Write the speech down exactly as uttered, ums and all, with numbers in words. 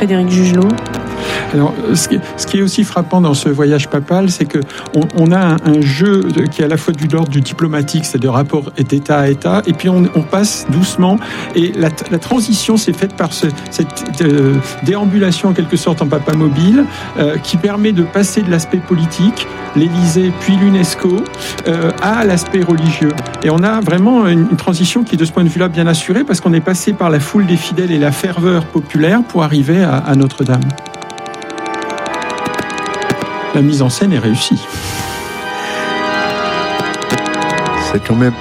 Frédéric Jugelot. Alors, ce qui, ce qui est aussi frappant dans ce voyage papal, c'est que on, on a un, un jeu de, qui est à la fois du l'ordre du diplomatique, c'est de rapport d'État à État, et puis on, on passe doucement. Et la, la transition s'est faite par ce, cette euh, déambulation en quelque sorte en papa mobile, euh, qui permet de passer de l'aspect politique, l'Élysée puis l'UNESCO, euh, à l'aspect religieux. Et on a vraiment une, une transition qui est de ce point de vue-là bien assurée, parce qu'on est passé par la foule des fidèles et la ferveur populaire pour arriver à, à Notre-Dame. La mise en scène est réussie. C'est quand même